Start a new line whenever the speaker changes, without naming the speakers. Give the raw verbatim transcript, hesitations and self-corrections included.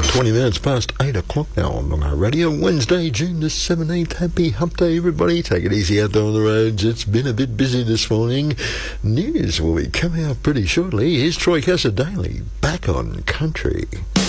twenty minutes past eight o'clock now on Long Radio, Wednesday, June the seventeenth. Happy Hump Day, everybody. Take it easy out there on the roads. It's been a bit busy this morning. News will be coming up pretty shortly. Here's Troy Cassar Daily, back on Country.